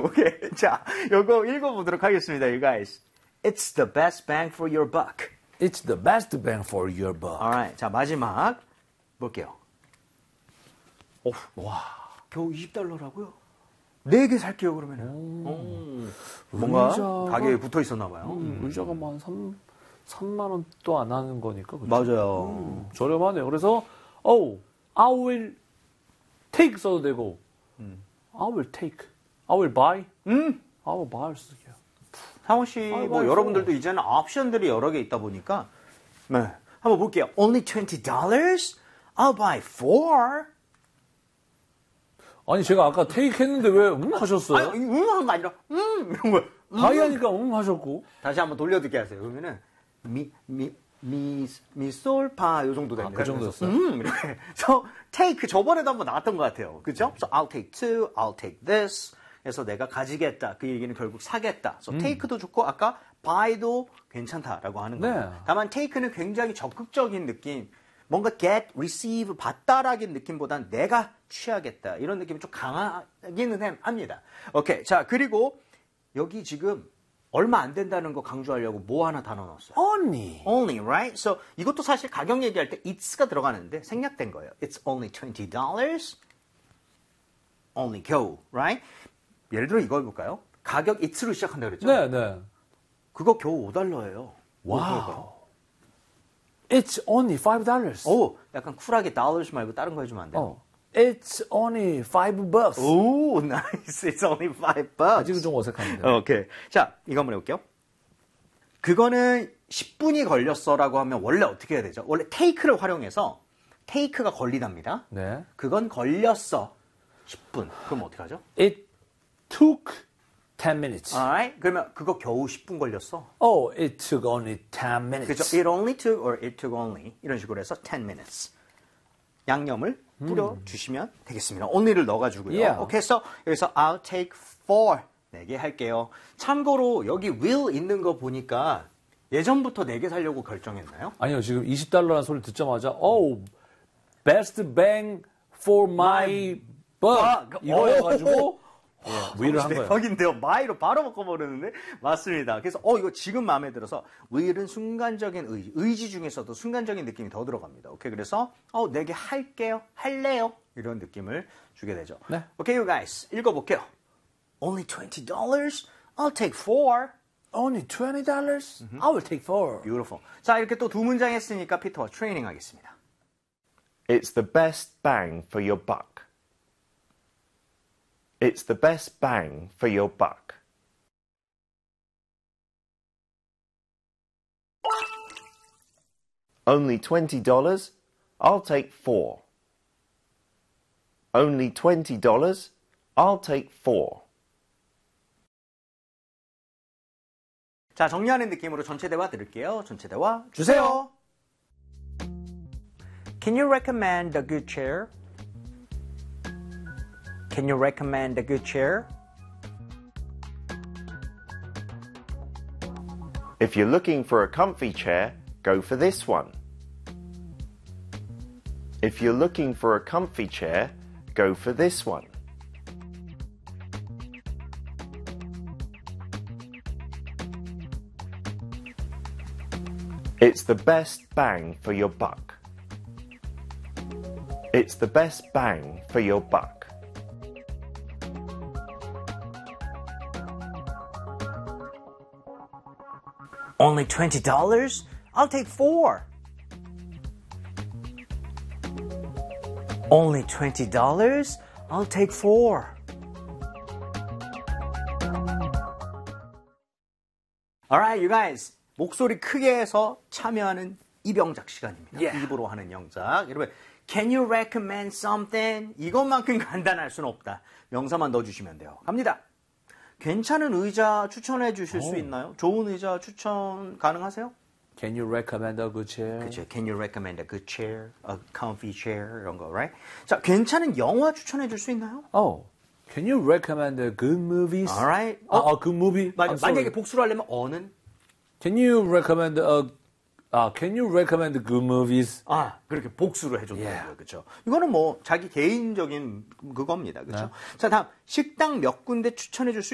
오케이. 자, 요거 읽어보도록 하겠습니다, you guys. It's the best bang for your buck. It's the best bang for your buck. Alright. 자, 마지막 볼게요. 와, 겨우 $20라고요? 4개 살게요, 그러면은. 뭔가 가격에 붙어 있었나 봐요. 의자가 한 3만 원도 안 하는 거니까. 그쵸? 맞아요. 저렴하네요. 그래서 I will take 써도 되고 I will take, I will buy, I will buy 쓰게요. 상호 씨, 뭐 여러분들도 이제는 옵션들이 여러 개 있다 보니까 네, 한번 볼게요. Only $20? I'll buy 4. 아니 제가 아까 take 했는데 왜 하셨어요? 아니, 하는 거 아니라 이런 거예요. 바이 하니까 하셨고. 다시 한번 돌려듣게 하세요. 그러면은 미솔파 요 정도 됩니다. 그 정도였어요? 이렇게. So take 저번에도 한번 나왔던 것 같아요. 그죠? So I'll take 2, I'll take this. 그래서 내가 가지겠다. 그 얘기는 결국 사겠다. So take도 좋고 아까 buy도 괜찮다라고 하는 거예요. 네. 다만 take는 굉장히 적극적인 느낌. 뭔가 get, receive, 받다라는 느낌보단 내가 취하겠다. 이런 느낌이 좀 강하기는 합니다. 오케이. 자, 그리고 여기 지금 얼마 안 된다는 거 강조하려고 뭐 하나 다 넣어놨어요. Only, right? So 이것도 사실 가격 얘기할 때 it's가 들어가는데 생략된 거예요. It's only $20. Only 겨우, right? 예를 들어 이거 해볼까요? 가격 it's로 시작한다 그랬죠? 네. 그거 겨우 $5예요. 와우. It's only $5. 오, 약간 쿨하게 dollars 말고 다른 거 해주면 안 돼요? It's only $5. 오, nice. It's only $5. 아직은 좀 어색한데. 오케이. 자, 이거 한번 해볼게요. 그거는 10분이 걸렸어라고 하면 원래 어떻게 해야 되죠? 원래 take를 활용해서 take가 걸리답니다. 네. 그건 걸렸어. 10분. 그럼 어떻게 하죠? It took 10 minutes. Alright. 그러면 그거 겨우 10분 걸렸어. It took only 10 minutes. 그죠? It only took or it took only 이런 식으로 해서 10 minutes. 양념을 뿌려주시면 되겠습니다. only를 넣어가지고요. Yeah. 오케이, so 여기서 I'll take 4. 4개 할게요. 참고로 여기 will 있는 거 보니까 예전부터 4개 사려고 결정했나요? 아니요, 지금 $20라는 소리 듣자마자 best bang for my buck 이거여가지고 will을 한 거예요. 대박인데요. my로 바로 바꿔버리는데 맞습니다. 그래서 이거 지금 마음에 들어서 will은 순간적인 의지 중에서도 순간적인 느낌이 더 들어갑니다. 오케이, 그래서 4개 할래요 이런 느낌을 주게 되죠. 네. 오케이, you guys 읽어볼게요. Only $20? I'll take 4. Only $20? I will take 4. Beautiful. 자, 이렇게 또 두 문장 했으니까 피터와 트레이닝 하겠습니다. It's the best bang for your buck. It's the best bang for your buck. Only $20? I'll take 4. Only $20? I'll take 4. 자, 정리하는 느낌으로 전체 대화 들을게요. 전체 대화 주세요. Can you recommend a good chair? Can you recommend a good chair? If you're looking for a comfy chair, go for this one. If you're looking for a comfy chair, go for this one. It's the best bang for your buck. It's the best bang for your buck. Only $20? I'll take 4. Only $20? I'll take 4. Alright, you guys. 목소리 크게 해서 참여하는 이병작 시간입니다. Yeah. 입으로 하는 영작. 여러분, can you recommend something? 이것만큼 간단할 수는 없다. 명사만 넣어주시면 돼요. 갑니다. 괜찮은 의자 추천해 주실 수 있나요? 좋은 의자 추천 가능하세요? Can you recommend a good chair? 그렇죠. Can you recommend a good chair, a comfy chair 이런 거, right? 자, 괜찮은 영화 추천해 줄 수 있나요? Can you recommend a good movies? Alright. good movie? 맞아. I'm sorry. 만약에 복수를 하려면 어는? Can you recommend good movies? 그렇게 복수를 해줬다는 Yeah. 거예요. 그렇죠. 이거는 뭐 자기 개인적인 그겁니다. 그렇죠. 자, 다음 식당 몇 군데 추천해 줄 수